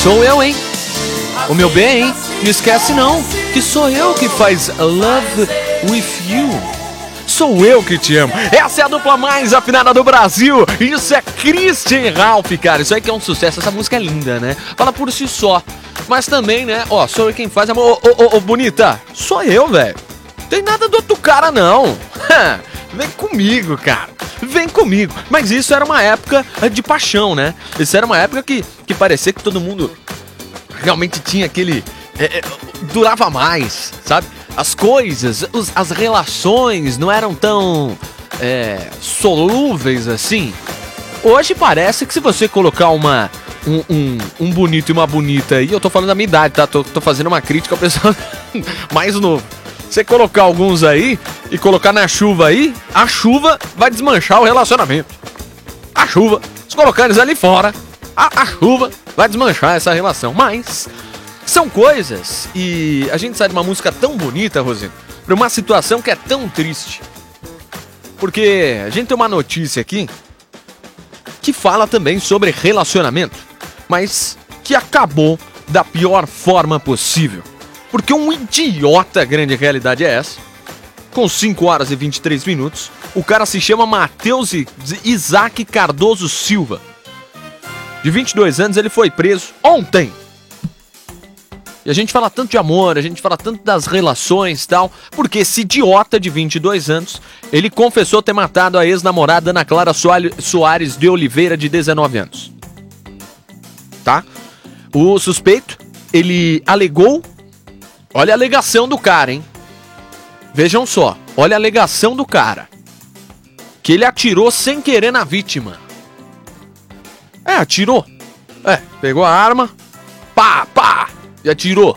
Sou eu, hein? O meu bem, hein? Não esquece não, que sou eu que faz Love With You. Sou eu que te amo. Essa é a dupla mais afinada do Brasil. Isso é Christian Ralph, cara. Isso aí que é um sucesso. Essa música é linda, né? Fala por si só. Mas também, né? Ó, sou eu quem faz, amor. Ô, bonita. Sou eu, velho. Tem nada do outro cara, não. Vem comigo, cara. Vem comigo. Mas isso era uma época de paixão, né? Isso era uma época que parecia que todo mundo realmente tinha aquele... durava mais, sabe? As coisas, as relações não eram tão solúveis assim. Hoje parece que se você colocar um bonito e uma bonita aí, eu tô falando da minha idade, tá? Tô fazendo uma crítica ao pessoal mais novo. Você colocar alguns aí e colocar na chuva aí, a chuva vai desmanchar o relacionamento. A chuva, se colocar eles ali fora, a chuva vai desmanchar essa relação. Mas são coisas, e a gente sai de uma música tão bonita, Rosina, pra uma situação que é tão triste. Porque a gente tem uma notícia aqui que fala também sobre relacionamento, mas que acabou da pior forma possível. Porque um idiota, a grande realidade é essa, com 5 horas e 23 minutos, o cara se chama Matheus Isaac Cardoso Silva. De 22 anos, ele foi preso ontem. E a gente fala tanto de amor, a gente fala tanto das relações e tal, porque esse idiota de 22 anos, ele confessou ter matado a ex-namorada Ana Clara Soares de Oliveira, de 19 anos. Tá? O suspeito, ele alegou... Olha a alegação do cara, hein? Vejam só, olha a alegação do cara. Que ele atirou sem querer na vítima. Atirou. Pegou a arma, pá, e atirou.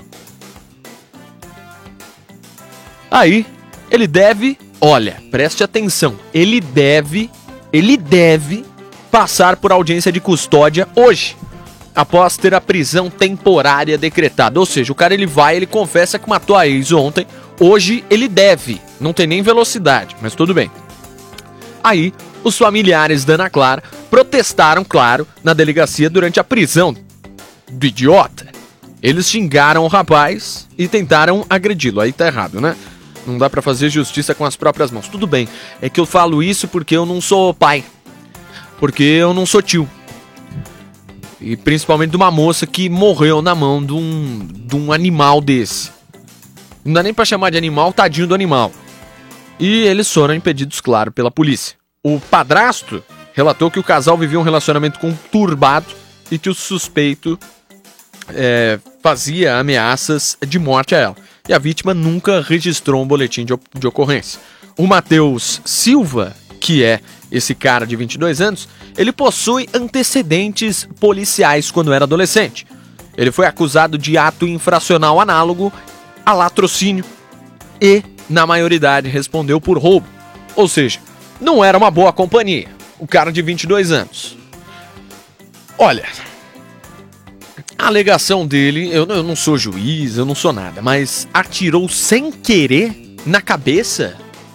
Aí, ele deve, olha, preste atenção, ele deve passar por audiência de custódia hoje, após ter a prisão temporária decretada. Ou seja, o cara ele confessa que matou a ex ontem, hoje ele deve, não tem nem velocidade, mas tudo bem. Aí, os familiares da Ana Clara protestaram, claro, na delegacia durante a prisão do idiota. Eles xingaram o rapaz e tentaram agredi-lo. Aí tá errado, né? Não dá pra fazer justiça com as próprias mãos. Tudo bem, é que eu falo isso porque eu não sou pai. Porque eu não sou tio. E principalmente de uma moça que morreu na mão de um animal desse. Não dá nem pra chamar de animal, tadinho do animal. E eles foram impedidos, claro, pela polícia. O padrasto relatou que o casal vivia um relacionamento conturbado e que o suspeito fazia ameaças de morte a ela. E a vítima nunca registrou um boletim de ocorrência. O Matheus Silva, que é esse cara de 22 anos, ele possui antecedentes policiais quando era adolescente. Ele foi acusado de ato infracional análogo a latrocínio e, na maioridade, respondeu por roubo. Ou seja, não era uma boa companhia. O cara de 22 anos. Olha, a alegação dele, eu não sou juiz, eu não sou nada, mas atirou sem querer na cabeça?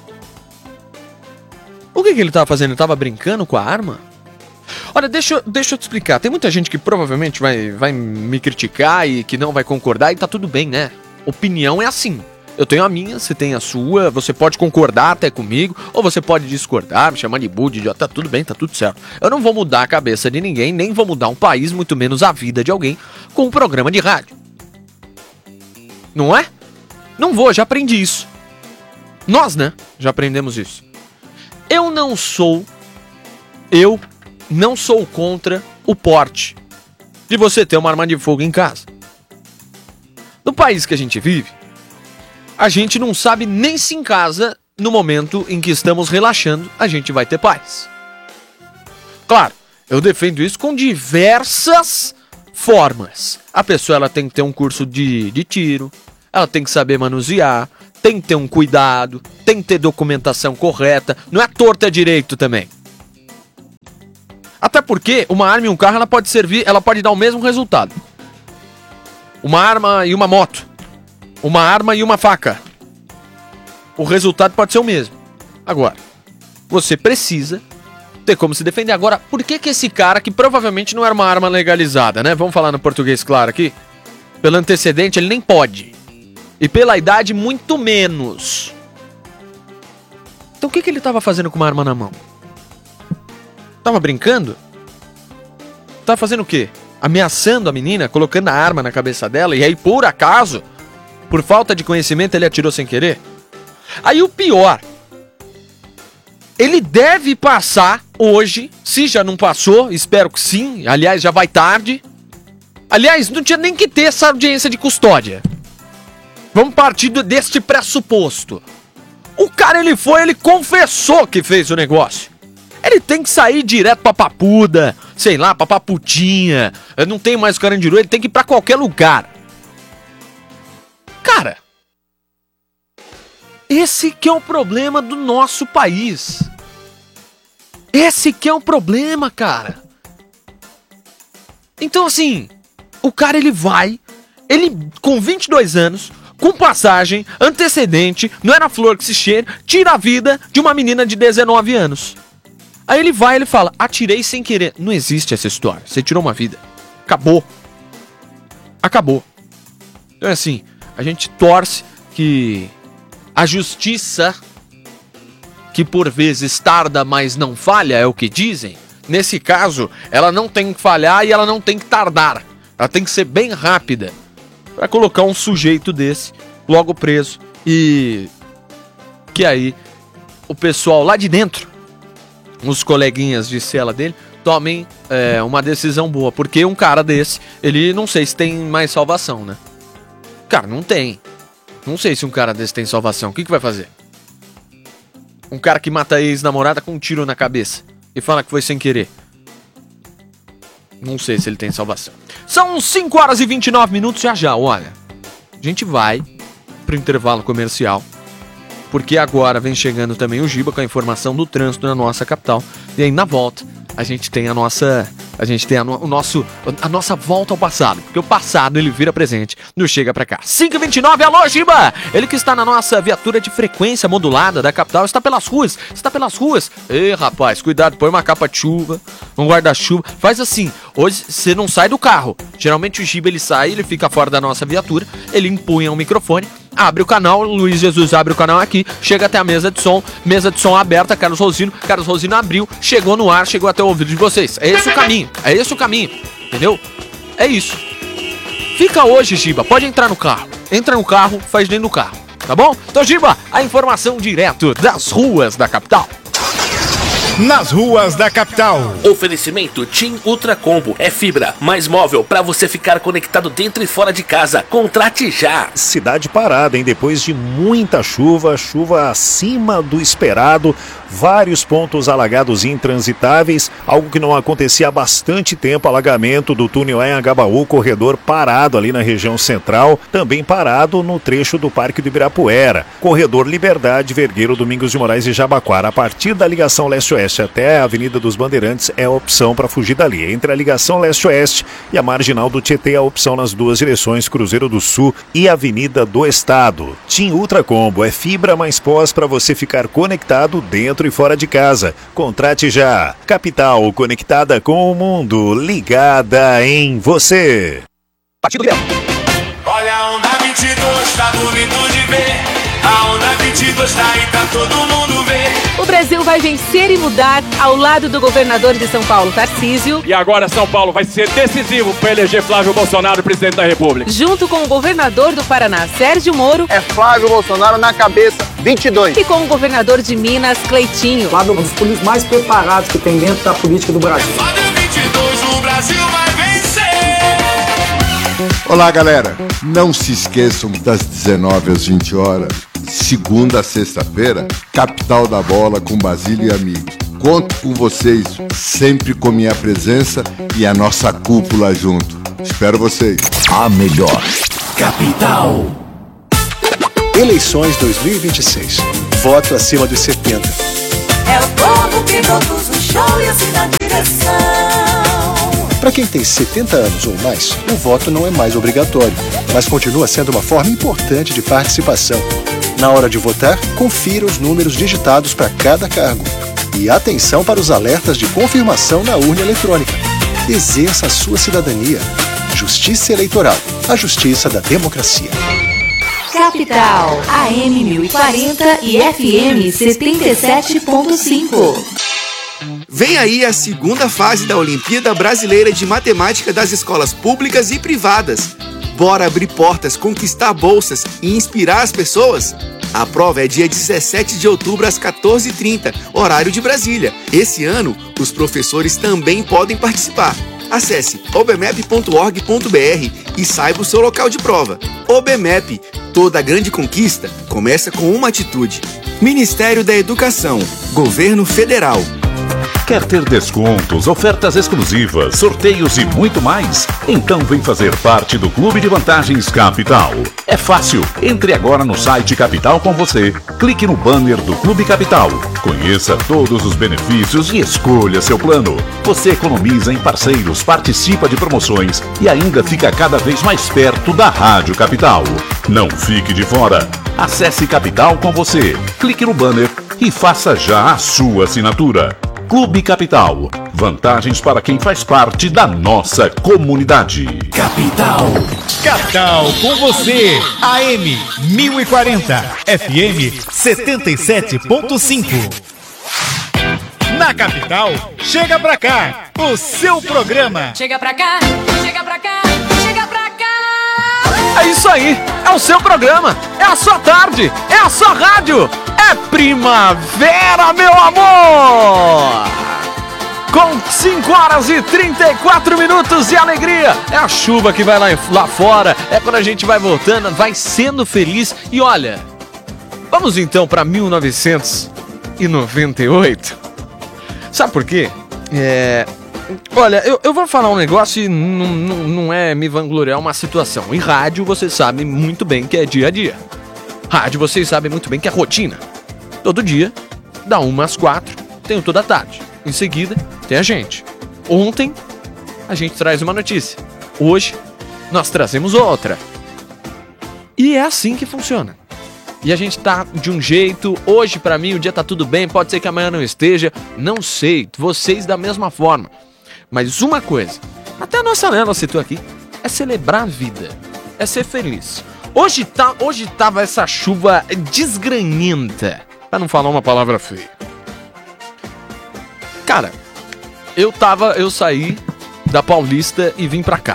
O que ele estava fazendo? Ele estava brincando com a arma? Olha, deixa eu te explicar. Tem muita gente que provavelmente vai me criticar e que não vai concordar, e tá tudo bem, né? Opinião é assim. Eu tenho a minha, você tem a sua, você pode concordar até comigo, ou você pode discordar, me chamar de burro, de idiota, tá tudo bem, tá tudo certo. Eu não vou mudar a cabeça de ninguém, nem vou mudar um país, muito menos a vida de alguém, com um programa de rádio. Não é? Não vou, já aprendi isso. Nós, né? Já aprendemos isso. Eu não sou contra o porte de você ter uma arma de fogo em casa. No país que a gente vive, a gente não sabe nem se em casa, no momento em que estamos relaxando, a gente vai ter paz. Claro, eu defendo isso com diversas formas. A pessoa ela tem que ter um curso de tiro, ela tem que saber manusear, tem que ter um cuidado, tem que ter documentação correta, não é torta direito também. Até porque uma arma e um carro ela pode dar o mesmo resultado. Uma arma e uma moto. Uma arma e uma faca. O resultado pode ser o mesmo. Agora, você precisa ter como se defender. Agora, por que esse cara, que provavelmente não era uma arma legalizada, né? Vamos falar no português claro aqui. Pelo antecedente, ele nem pode. E pela idade, muito menos. Então o que ele tava fazendo com uma arma na mão? Tava brincando? Tava fazendo o quê? Ameaçando a menina, colocando a arma na cabeça dela, e aí, por acaso, por falta de conhecimento, ele atirou sem querer? Aí o pior, ele deve passar hoje, se já não passou, espero que sim, aliás, já vai tarde. Aliás, não tinha nem que ter essa audiência de custódia. Vamos partir deste pressuposto. O cara, ele confessou que fez o negócio. Ele tem que sair direto pra Papuda, sei lá, pra Paputinha. Não tem mais o Carandiru, ele tem que ir pra qualquer lugar. Cara, esse que é o problema do nosso país. Esse que é o problema, cara. Então, assim, o cara, ele com 22 anos, com passagem, antecedente, não era flor que se cheira, tira a vida de uma menina de 19 anos. Aí ele fala, atirei sem querer. Não existe essa história, você tirou uma vida. Acabou. Então é assim, a gente torce que a justiça, que por vezes tarda, mas não falha, é o que dizem. Nesse caso, ela não tem que falhar e ela não tem que tardar. Ela tem que ser bem rápida para colocar um sujeito desse logo preso e que aí o pessoal lá de dentro, os coleguinhas de cela dele, tomem uma decisão boa. Porque um cara desse, ele não sei se tem mais salvação, né? Cara, não tem. Não sei se um cara desse tem salvação. O que vai fazer? Um cara que mata a ex-namorada com um tiro na cabeça e fala que foi sem querer. Não sei se ele tem salvação. São 5 horas e 29 minutos já, olha. A gente vai pro intervalo comercial, porque agora vem chegando também o Giba com a informação do trânsito na nossa capital. E aí na volta a gente tem a nossa volta ao passado, porque o passado ele vira presente, não chega pra cá. 5h29, alô Giba! Ele que está na nossa viatura de frequência modulada da capital, está pelas ruas. Ei rapaz, cuidado, põe uma capa de chuva, um guarda-chuva, faz assim, hoje você não sai do carro. Geralmente o Giba ele sai, ele fica fora da nossa viatura, ele empunha o microfone, abre o canal, Luiz Jesus abre o canal aqui, chega até a mesa de som aberta, Carlos Rosino abriu, chegou no ar, chegou até o ouvido de vocês. É esse o caminho, entendeu? É isso. Fica hoje, Giba, pode entrar no carro. Entra no carro, faz dentro do carro, tá bom? Então, Giba, a informação direto das ruas da capital. Nas ruas da capital. Oferecimento TIM Ultra Combo. É fibra mais móvel para você ficar conectado dentro e fora de casa. Contrate já. Cidade parada, hein? Depois de muita chuva acima do esperado, vários pontos alagados intransitáveis, algo que não acontecia há bastante tempo. Alagamento do túnel Anhangabaú, corredor parado ali na região central, também parado no trecho do Parque do Ibirapuera. Corredor Liberdade, Vergueiro, Domingos de Moraes e Jabaquara. A partir da ligação leste-oeste até a Avenida dos Bandeirantes é a opção para fugir dali. Entre a ligação leste-oeste e a Marginal do Tietê, a opção nas duas direções, Cruzeiro do Sul e Avenida do Estado. TIM Ultra Combo é fibra mais pós para você ficar conectado dentro e fora de casa. Contrate já. Capital, conectada com o mundo, ligada em você. Partido Leão. Olha a onda 22, tá bonito de ver. A onda 22 tá aí pra todo mundo ver. O Brasil vai vencer e mudar ao lado do governador de São Paulo, Tarcísio. E agora São Paulo vai ser decisivo para eleger Flávio Bolsonaro presidente da República. Junto com o governador do Paraná, Sérgio Moro. É Flávio Bolsonaro na cabeça, 22. E com o governador de Minas, Cleitinho. Flávio é um dos políticos mais preparados que tem dentro da política do Brasil. Flávio 22, o Brasil vai vencer. Olá, galera. Não se esqueçam das 19 às 20 horas, segunda a sexta-feira, Capital da Bola com Basílio e amigos. Conto com vocês, sempre com minha presença e a nossa cúpula junto. Espero vocês. A melhor capital. Eleições 2026. Voto acima dos 70. É o povo que todos os shows e assim na direção. Para quem tem 70 anos ou mais, o voto não é mais obrigatório, mas continua sendo uma forma importante de participação. Na hora de votar, confira os números digitados para cada cargo. E atenção para os alertas de confirmação na urna eletrônica. Exerça a sua cidadania. Justiça Eleitoral, a justiça da democracia. Capital, AM 1040 e FM 77.5. Vem aí a segunda fase da Olimpíada Brasileira de Matemática das escolas públicas e privadas. Bora abrir portas, conquistar bolsas e inspirar as pessoas? A prova é dia 17 de outubro às 14h30, horário de Brasília. Esse ano, os professores também podem participar. Acesse obmep.org.br e saiba o seu local de prova. OBMEP, toda grande conquista começa com uma atitude. Ministério da Educação, Governo Federal. Quer ter descontos, ofertas exclusivas, sorteios e muito mais? Então vem fazer parte do Clube de Vantagens Capital. É fácil. Entre agora no site Capital com você. Clique no banner do Clube Capital. Conheça todos os benefícios e escolha seu plano. Você economiza em parceiros, participa de promoções e ainda fica cada vez mais perto da Rádio Capital. Não fique de fora. Acesse Capital com você. Clique no banner e faça já a sua assinatura. Clube Capital. Vantagens para quem faz parte da nossa comunidade. Capital. Capital com você. AM 1040. FM 77.5. Na Capital, chega pra cá. O seu programa. Chega pra cá, chega pra cá, chega pra cá. É isso aí. É o seu programa. É a sua tarde. É a sua rádio. É primavera, meu amor! Com 5h34 de alegria. É a chuva que vai lá fora. É quando a gente vai voltando, vai sendo feliz. E olha, vamos então para 1998. Sabe por quê? Olha, eu vou falar um negócio e não é me vangloriar uma situação. Em rádio, você sabe muito bem que é dia a dia. Rádio, vocês sabem muito bem que é rotina. Todo dia, da 1 às 4, tem toda a tarde. Em seguida, tem a gente. Ontem, a gente traz uma notícia. Hoje, nós trazemos outra. E é assim que funciona. E a gente tá de um jeito. Hoje, pra mim, o dia tá tudo bem. Pode ser que amanhã não esteja. Não sei. Vocês da mesma forma. Mas uma coisa, até a nossa Lela citou aqui, é celebrar a vida. É ser feliz. Hoje tava essa chuva desgranhenta. Pra não falar uma palavra feia. Cara, eu saí da Paulista e vim pra cá.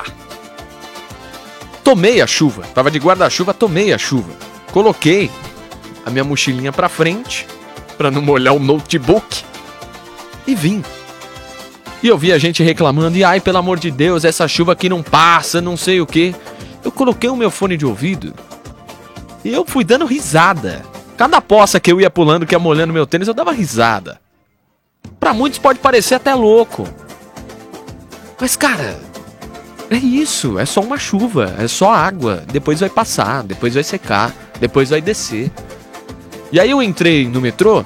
Tomei a chuva. Tava de guarda-chuva, tomei a chuva. Coloquei a minha mochilinha pra frente, pra não molhar o notebook. E vim. E eu vi a gente reclamando. E ai, pelo amor de Deus, essa chuva aqui não passa, não sei o quê. Eu coloquei o meu fone de ouvido e eu fui dando risada. Cada poça que eu ia pulando, que ia molhando meu tênis, eu dava risada. Pra muitos pode parecer até louco. Mas, cara, é isso. É só uma chuva, é só água. Depois vai passar, depois vai secar, depois vai descer. E aí eu entrei no metrô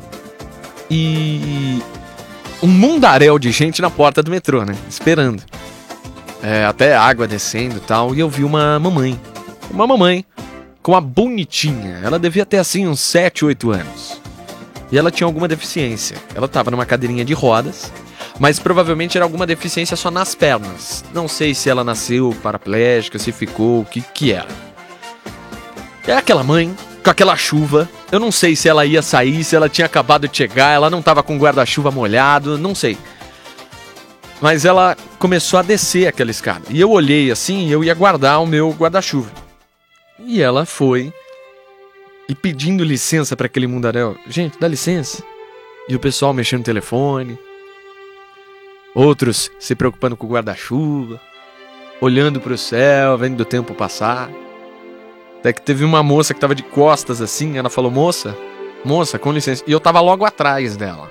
e um mundaréu de gente na porta do metrô, né? Esperando. Até água descendo e tal. E eu vi uma mamãe. Uma mamãe com uma bonitinha. Ela devia ter assim uns 7, 8 anos. E ela tinha alguma deficiência. Ela tava numa cadeirinha de rodas, mas provavelmente era alguma deficiência só nas pernas. Não sei se ela nasceu paraplégica, se ficou, o que era. É aquela mãe, com aquela chuva. Eu não sei se ela ia sair, se ela tinha acabado de chegar, ela não tava com guarda-chuva molhado, não sei. Mas ela começou a descer aquela escada. E eu olhei assim e eu ia guardar o meu guarda-chuva. E ela foi e pedindo licença para aquele mundaréu. Gente, dá licença. E o pessoal mexendo no telefone. Outros se preocupando com o guarda-chuva. Olhando para o céu, vendo o tempo passar. Até que teve uma moça que estava de costas assim. Ela falou, moça, com licença. E eu tava logo atrás dela.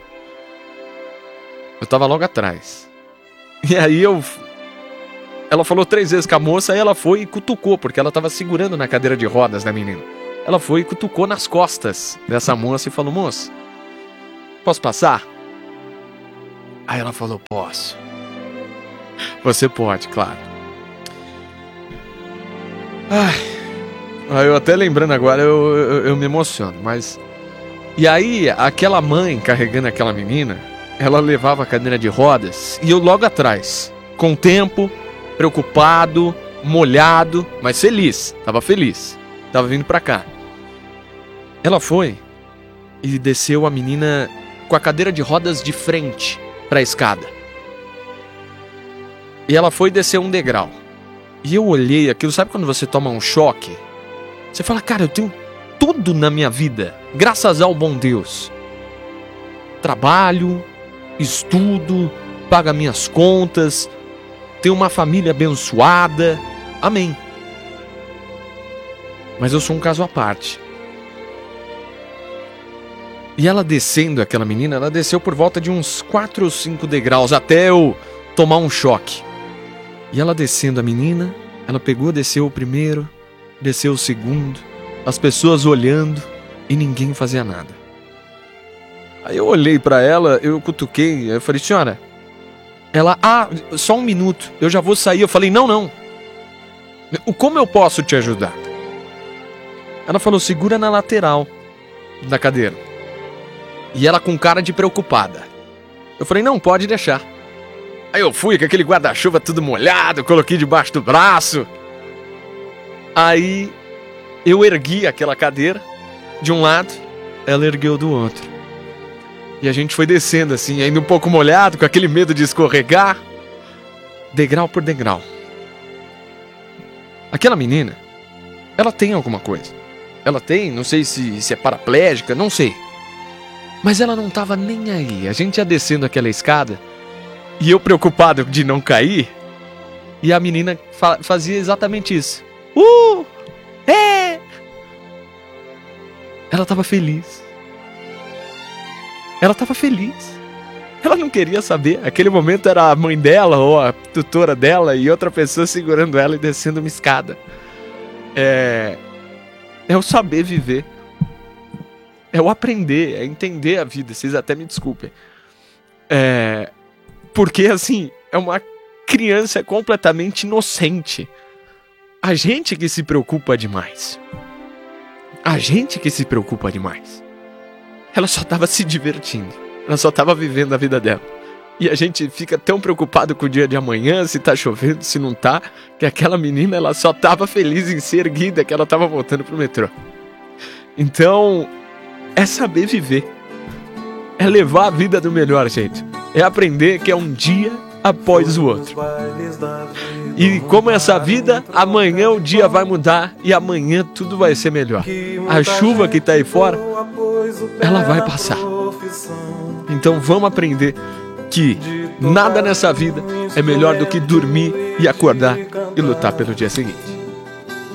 E aí ela falou 3 vezes com a moça, aí ela foi e cutucou, porque ela tava segurando na cadeira de rodas da menina. Ela foi e cutucou nas costas dessa moça e falou, moça, posso passar? Aí ela falou, posso. Você pode, claro. Ai, eu até lembrando agora, eu me emociono, mas E aí, aquela mãe carregando aquela menina, ela levava a cadeira de rodas e eu logo atrás, com o tempo, preocupado, molhado, mas feliz. Tava feliz. Tava vindo pra cá. Ela foi e desceu a menina com a cadeira de rodas de frente pra escada. E ela foi descer um degrau. E eu olhei aquilo, sabe quando você toma um choque? Você fala, cara, eu tenho tudo na minha vida, graças ao bom Deus. Trabalho, estudo, pago minhas contas, tenho uma família abençoada. Amém. Mas eu sou um caso à parte. E ela descendo, aquela menina, ela desceu por volta de uns 4 ou 5 degraus até eu tomar um choque. E ela descendo a menina, ela pegou, desceu o primeiro, desceu o segundo, as pessoas olhando e ninguém fazia nada. Aí eu olhei pra ela, eu cutuquei, eu falei, senhora, ela, só um minuto, eu já vou sair. Eu falei, não, como eu posso te ajudar? Ela falou, segura na lateral da cadeira. E ela com cara de preocupada. Eu falei, não, pode deixar. Aí eu fui com aquele guarda-chuva tudo molhado, coloquei debaixo do braço. Aí eu ergui aquela cadeira de um lado, ela ergueu do outro. E a gente foi descendo assim, ainda um pouco molhado, com aquele medo de escorregar, degrau por degrau. Aquela menina, ela tem alguma coisa. Ela tem, não sei se é paraplégica, não sei. Mas ela não estava nem aí. A gente ia descendo aquela escada e eu preocupado de não cair. E a menina fazia exatamente isso. Ela estava feliz. Ela estava feliz. Ela não queria saber. Aquele momento era a mãe dela ou a tutora dela e outra pessoa segurando ela e descendo uma escada. É o saber viver. É o aprender, é entender a vida. Vocês até me desculpem. Porque assim, é uma criança completamente inocente. A gente que se preocupa demais. A gente que se preocupa demais. Ela só estava se divertindo. Ela só estava vivendo a vida dela. E a gente fica tão preocupado com o dia de amanhã, se tá chovendo, se não tá, que aquela menina, ela só estava feliz em ser erguida, que ela estava voltando pro metrô. Então, é saber viver. É levar a vida do melhor jeito. É aprender que é um dia após o outro. E como essa vida, amanhã o dia vai mudar e amanhã tudo vai ser melhor. A chuva que tá aí fora, ela vai passar. Então vamos aprender que nada nessa vida é melhor do que dormir e acordar e lutar pelo dia seguinte.